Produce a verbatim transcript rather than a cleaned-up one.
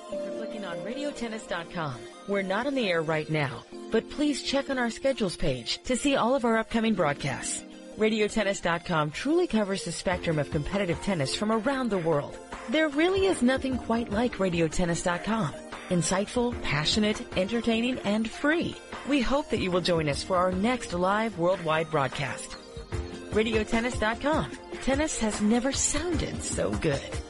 Thank you for clicking on radio tennis dot com. We're not on the air right now, but please check on our schedules page to see all of our upcoming broadcasts. radio tennis dot com truly covers the spectrum of competitive tennis from around the world. There really is nothing quite like radio tennis dot com. Insightful, passionate, entertaining, and free. We hope that you will join us for our next live worldwide broadcast. radio tennis dot com. Tennis has never sounded so good.